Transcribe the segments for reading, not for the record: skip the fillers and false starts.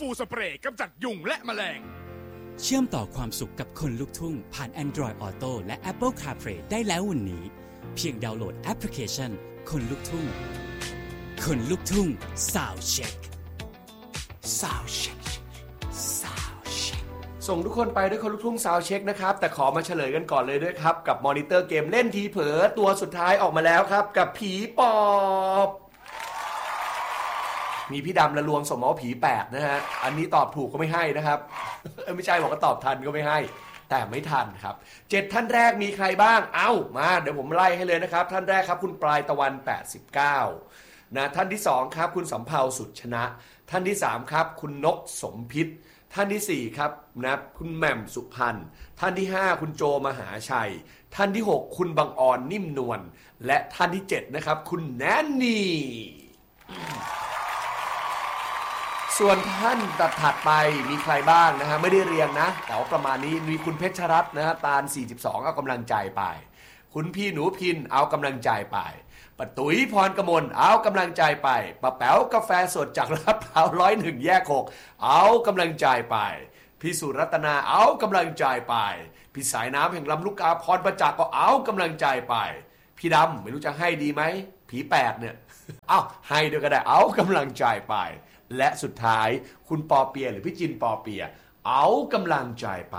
ฟูสเปรย์กำจัดยุงและแมลงเชื่อมต่อความสุขกับคนลุกทุ่งผ่าน Android Auto และ Apple CarPlay ได้แล้ววันนี้เพียงดาวน์โหลดแอปพลิเคชันคนลุกทุ่งคนลุกทุ่ง Sound Check Sound Check Sound Check ส่งทุกคนไปด้วยคนลุกทุ่ง Sound Check นะครับแต่ขอมาเฉลยกันก่อนเลยด้วยครับกับมอนิเตอร์เกมเล่นทีเผลอตัวสุดท้ายออกมาแล้วครับกับผีปอบมีพี่ดำละลวงสมมติผีแปดนะฮะอันนี้ตอบถูกก็ไม่ให้นะครับ ไม่ใช่บอกว่าตอบทันก็ไม่ให้แต่ไม่ทันครับ7ท่านแรกมีใครบ้างมาเดี๋ยวผมไล่ให้เลยนะครับท่านแรกครับคุณปลายตะวัน89นะท่านที่2ครับคุณสำเภาสุดชนะท่านที่3ครับคุณนกสมพิษท่านที่4ครับนะคุณแหม่มสุพรรณท่านที่5คุณโจมหาชัยท่านที่6คุณบังออนนิ่มนวลและท่านที่7นะครับคุณแนนนี่ส่วนท่านถัดไปมีใครบ้างนะฮะไม่ได้เรียงนะแต่ว่าประมาณนี้มีคุณเพชรรัตน์นะฮะตาล42เอากำลังใจไปคุณพี่หนูพินเอากำลังใจไปป้าตุ๋ยพรกมลเอากำลังใจไปป้าแป๋วกาแฟสดจากลาดพร้าว101แยก6เอากำลังใจไปพี่สุรัตนาเอากำลังใจไปพี่สายน้ำแห่งลำลูกกาพรประจักษ์ก็เอากำลังใจไปพี่ดำไม่รู้จะให้ดีไหมผีแปดเนี่ยให้ด้วยก็ได้เอากำลังใจไปและสุดท้ายคุณปอเปียหรือพี่จินปอเปียเอากำลังใจไป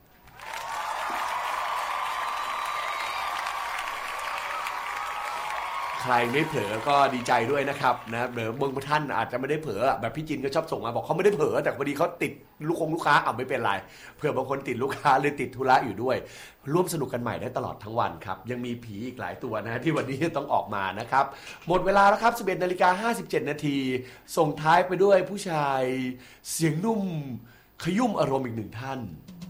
ใครไม่เผลอก็ดีใจด้วยนะครับนะเดี๋ยวบางท่านอาจจะไม่ได้เผลอแบบพี่จินก็ชอบส่งมาบอกเขาไม่ได้เผลอแต่พอดีเขาติดลูกค้าไม่เป็นไรเผื่อบางคนติดลูกค้าหรือติดธุระอยู่ด้วยร่วมสนุกกันใหม่ได้ตลอดทั้งวันครับยังมีผีอีกหลายตัวนะที่วันนี้ต้องออกมานะครับหมดเวลาแล้วครับ 11:57 นาทีส่งท้ายไปด้วยผู้ชายเสียงนุ่มขยุ่มอารมณ์อีกหนึ่งท่าน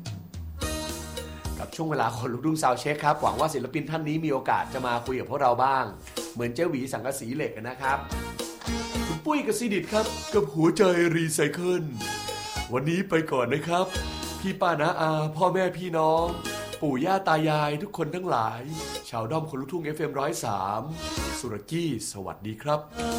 กับช่วงเวลาคนลุกทุ่งซาวด์เช็คครับหวังว่าศิลปินท่านนี้มีโอกาสจะมาคุยกับพวกเราบ้างเหมือนเจ้าหวีสังกะสีเหล็กนะครับคุณปุ้ยกสิดิษฐ์ครับกับหัวใจรีไซเคิลวันนี้ไปก่อนนะครับพี่ป้าน้าอาพ่อแม่พี่น้องปู่ย่าตายายทุกคนทั้งหลายชาวด้อมคนลุกทุ่ง FM 103สุรกี้สวัสดีครับ